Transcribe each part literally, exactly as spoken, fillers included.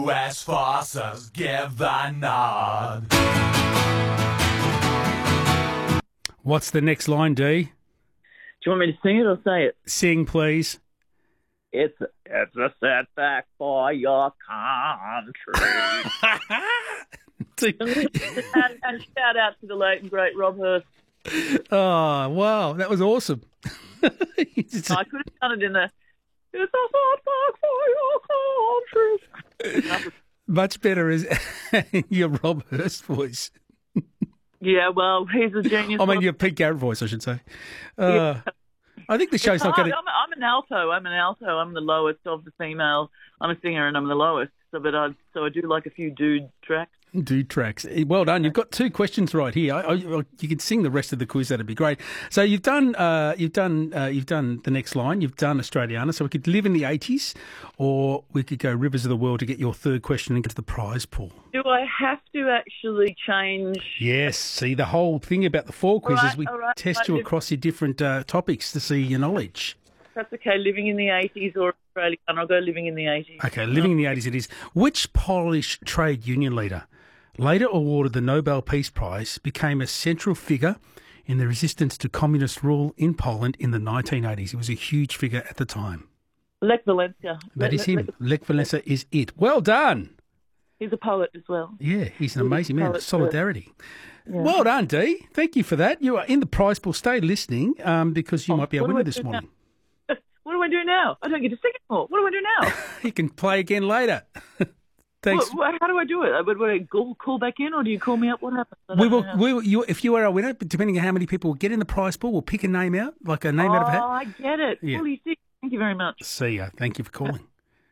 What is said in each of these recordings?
U S forces give the nod. What's the next line, D? Do you want me to sing it or say it? Sing, please. It's a, it's a setback for your country. and, and shout out to the late and great Rob Hurst. Oh, wow. That was awesome. I could have done it in the it's a setback for your country. Much better is your Rob Hurst voice. Yeah, well, he's a genius. I mean, your Pete Garrett voice, I should say. Uh, yeah. I think the show's not going to... I'm, I'm an alto. I'm an alto. I'm the lowest of the female. I'm a singer and I'm the lowest. So, but I, so I do like a few dude tracks. Dude tracks. Well done. You've got two questions right here. I, I, you can sing the rest of the quiz. That'd be great. So you've done, uh, you've done, uh, you've done the next line. You've done Australiana. So we could live in the eighties, or we could go Rivers of the World to get your third question and get to the prize pool. Do I have to actually change? Yes. See, the whole thing about the four quiz right, is we right, test right. you across your different uh, topics to see your knowledge. That's okay. Living in the eighties or Australia, and I'll go living in the eighties. Okay, living in the eighties it is. Which Polish trade union leader, later awarded the Nobel Peace Prize, became a central figure in the resistance to communist rule in Poland in the nineteen eighties? He was a huge figure at the time. Lech Walesa. That Le- is him. Le- Lech Walesa is it. Well done. He's a poet as well. Yeah, he's an He's amazing a man. poet, Solidarity. Yeah. Well done, Dee. Thank you for that. You are in the prize pool. Stay listening um, because you Oh, might be a what do winner I this do morning. now? What do I do now? I don't get to sing anymore. What do I do now? You can play again later. Thanks. What, what, how do I do it? Would I call, call back in, or do you call me up? What happens? I We don't will. know. We will you, if you are our winner, depending on how many people will get in the prize pool, we'll pick a name out, like a name oh, out of a hat. I get it. Yeah. Fully sick. Thank you very much. See ya. Thank you for calling.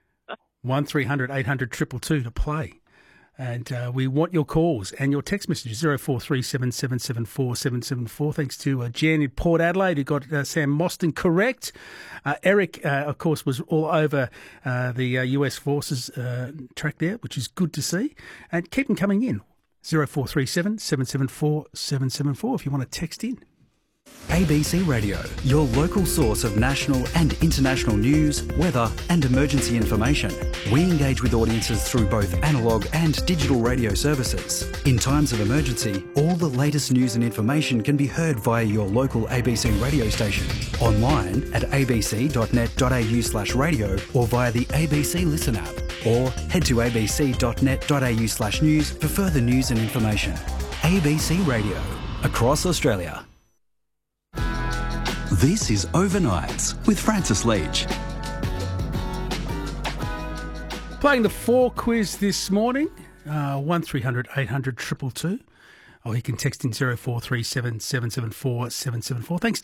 One three hundred eight hundred triple two to play, and uh, we want your calls and your text messages zero four three seven seven seven four seven seven four. Thanks to uh, Jan in Port Adelaide who got uh, Sam Mostyn correct. Uh, Eric, uh, of course, was all over uh, the uh, U S forces uh, track there, which is good to see. And keep them coming in zero four three seven seven seven four seven seven four if you want to text in. A B C Radio, your local source of national and international news, weather and emergency information. We engage with audiences through both analogue and digital radio services. In times of emergency, all the latest news and information can be heard via your local A B C radio station, online at abc.net.au slash radio or via the A B C Listen app, or head to abc.net.au slash news for further news and information. A B C Radio, across Australia. This is Overnights with Francis Leach. Playing the four quiz this morning, uh, one three hundred eight hundred triple two. Or you can text in zero four three seven seven seven four seven seven four. Thanks